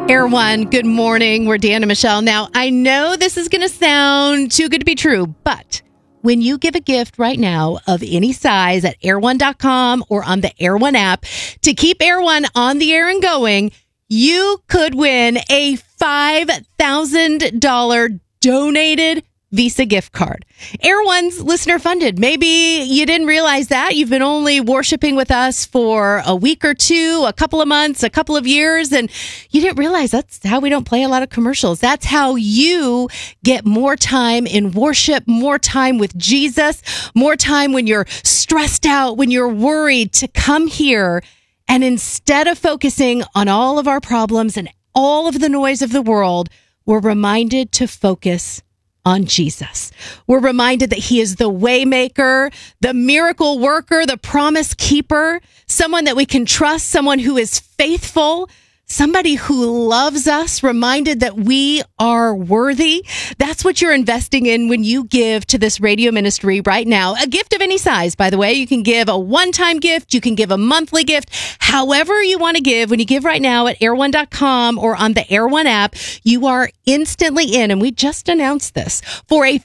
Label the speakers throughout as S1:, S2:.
S1: Air One, good morning. We're Dan and Michelle. Now, I know this is going to sound too good to be true, but when you give a gift right now of any size at air1.com or on the Air One app to keep Air One on the air and going, you could win a $5,000 donated Visa gift card. Air One's listener funded. Maybe you didn't realize that. You've been only worshiping with us for a week or two, a couple of months, a couple of years, and you didn't realize that's how we don't play a lot of commercials. That's how you get more time in worship, more time with Jesus, more time when you're stressed out, when you're worried, to come here. And instead of focusing on all of our problems and all of the noise of the world, we're reminded to focus on Jesus. We're reminded that he is the way maker, the miracle worker, the promise keeper, someone that we can trust, someone who is faithful, somebody who loves us, reminded that we are worthy. That's what you're investing in when you give to this radio ministry right now. A gift of any size, by the way. You can give a one-time gift. You can give a monthly gift. However you want to give, when you give right now at air1.com or on the Air One app, you are instantly in, and we just announced this, for a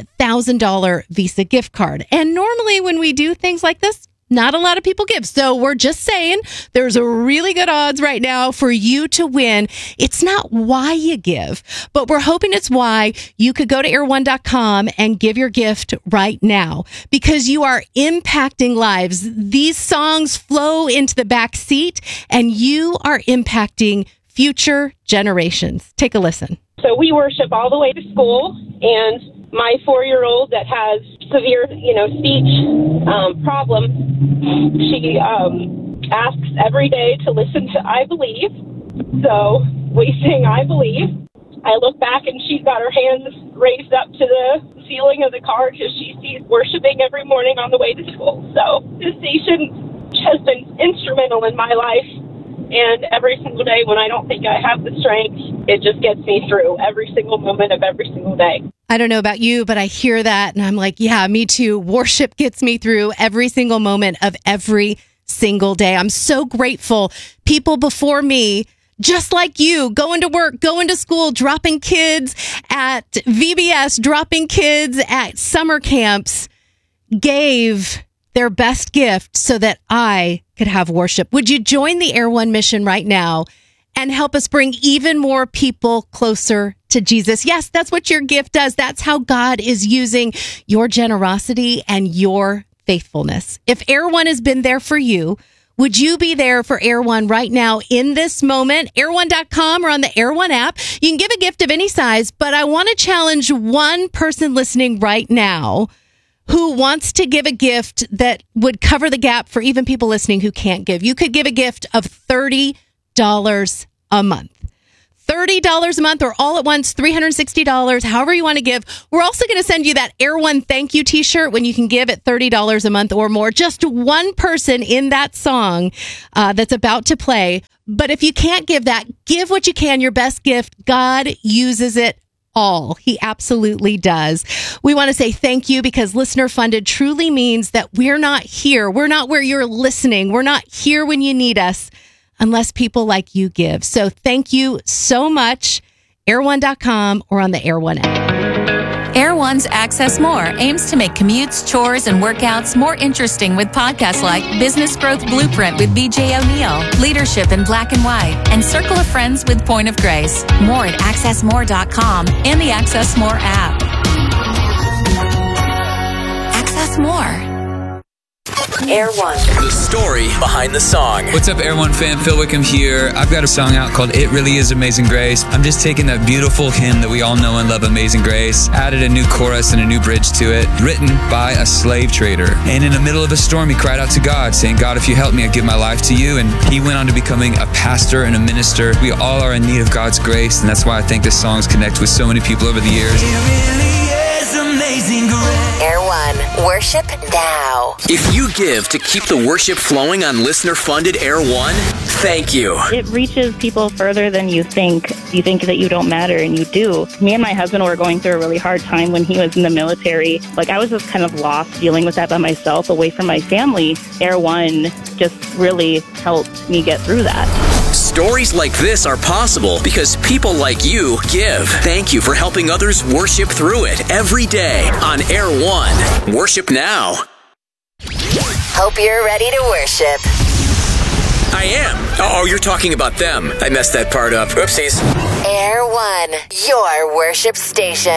S1: $5,000 Visa gift card. And normally when we do things like this, not a lot of people give. So we're just saying there's a really good odds right now for you to win. It's not why you give, but we're hoping it's why you could go to air1.com and give your gift right now, because you are impacting lives. These songs flow into the back seat and you are impacting future generations. Take a listen.
S2: So we worship all the way to school, and my 4-year-old that has severe, speech problem, she asks every day to listen to I Believe. So we sing I Believe. I look back and she's got her hands raised up to the ceiling of the car because she sees worshiping every morning on the way to school. So this station has been instrumental in my life. And every single day when I don't think I have the strength, it just gets me through every single moment of every single day.
S1: I don't know about you, but I hear that and I'm like, yeah, me too. Worship gets me through every single moment of every single day. I'm so grateful. People before me, just like you, going to work, going to school, dropping kids at VBS, dropping kids at summer camps, gave their best gift so that I could have worship. Would you join the Air One mission right now and help us bring even more people closer to Jesus? Yes, that's what your gift does. That's how God is using your generosity and your faithfulness. If Air One has been there for you, would you be there for Air One right now in this moment? Air1.com or on the Air One app. You can give a gift of any size, but I want to challenge one person listening right now who wants to give a gift that would cover the gap for even people listening who can't give. You could give a gift of $30 a month. $30 a month or all at once, $360, however you want to give. We're also going to send you that Air One thank you t-shirt when you can give at $30 a month or more. Just one person in that song that's about to play. But if you can't give that, give what you can, your best gift. God uses it all. He absolutely does. We want to say thank you because listener funded truly means that we're not here. We're not where you're listening. We're not here when you need us unless people like you give. So thank you so much. Air1.com or on the Air One app.
S3: Air One's Access More aims to make commutes, chores, and workouts more interesting with podcasts like Business Growth Blueprint with BJ O'Neill, Leadership in Black and White, and Circle of Friends with Point of Grace. More at accessmore.com and the Access More app. Access More.
S4: Air One.
S5: The story behind the song.
S6: What's up, Air One fan? Phil Wickham here. I've got a song out called It Really Is Amazing Grace. I'm just taking that beautiful hymn that we all know and love, Amazing Grace, added a new chorus and a new bridge to it, written by a slave trader. And in the middle of a storm, he cried out to God, saying, God, if you help me, I give my life to you. And he went on to becoming a pastor and a minister. We all are in need of God's grace, and that's why I think this song's connect with so many people over the years.
S4: It really is amazing grace. Air One. Worship now.
S5: If you give to keep the worship flowing on listener-funded Air One, thank you.
S7: It reaches people further than you think. You think that you don't matter, and you do. Me and my husband were going through a really hard time when he was in the military. I was just kind of lost dealing with that by myself, away from my family. Air One just really helped me get through that.
S5: Stories like this are possible because people like you give. Thank you for helping others worship through it every day on Air One. Worship now.
S4: Hope you're ready to worship.
S5: I am. Oh, you're talking about them. I messed that part up. Oopsies.
S4: Air One, your worship station.